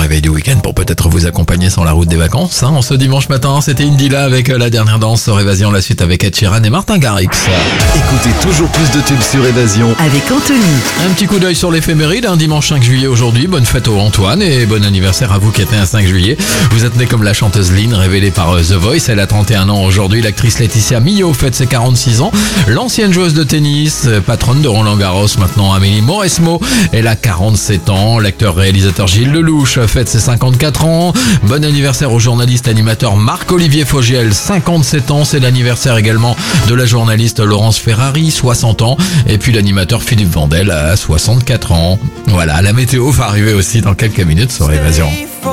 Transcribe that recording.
réveil du week-end pour peut-être vous accompagner sur la route des vacances. En ce dimanche matin, c'était Indila avec la dernière danse sur Évasion, la suite avec Ed Sheeran et Martin Garrix. Écoutez toujours plus de tubes sur Évasion avec Anthony. Un petit coup d'œil sur l'éphéméride, dimanche 5 juillet aujourd'hui. Bonne fête au Antoine et bon anniversaire à vous qui êtes né un 5 juillet. Vous êtes né comme la chanteuse Lynn, révélée par The Voice. Elle a 31 ans aujourd'hui. L'actrice Laetitia Milhaud fête ses 46 ans. L'ancienne joueuse de tennis, patronne de Roland Garros, maintenant Amélie Mauresmo, elle a 47 ans. L'acteur-réalisateur Gilles Lelouch fête ses 54 ans. Bon anniversaire au journaliste animateur Marc-Olivier Fogiel, 57 ans. C'est l'anniversaire également de la journaliste Laurence Ferrari, 60 ans. Et puis l'animateur Philippe Vandel a 64 ans. Voilà, la météo va arriver aussi dans quelques minutes sur Évasion.